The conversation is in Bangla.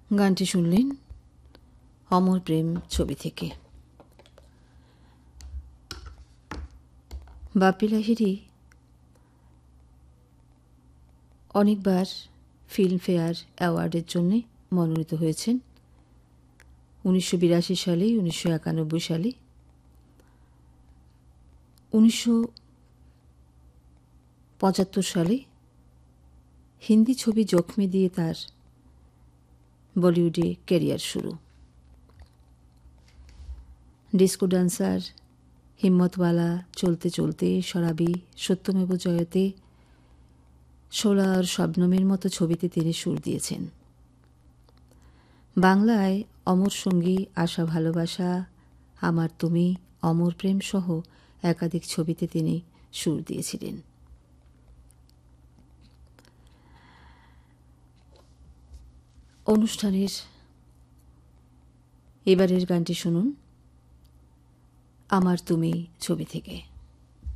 গানটি শুনলেন অমর প্রেম ছবি থেকে। বাপ্পি লাহিড়ী অনেকবার ফিল্মফেয়ার অ্যাওয়ার্ডের জন্য মনোনীত হয়েছেন। 1982 সালে, 1991 সালে, 1975 সালে হিন্দি ছবি জখমি দিয়ে তার বলিউডে ক্যারিয়ার শুরু। ডিস্কো ডান্সার, হিম্মতওয়ালা, চলতে চলতে, শরাবি, সত্যমেব জয়তে, শোলা আর শবনমের মতো ছবিতে তিনি সুর দিয়েছেন। বাংলায় অমর সঙ্গী, আশা ভালোবাসা, আমার তুমি, অমর প্রেম সহ একাধিক ছবিতে তিনি সুর দিয়েছিলেন। অনুষ্ঠানের এবারের গানটি শুনুন আমার তুমি ছবি থেকে।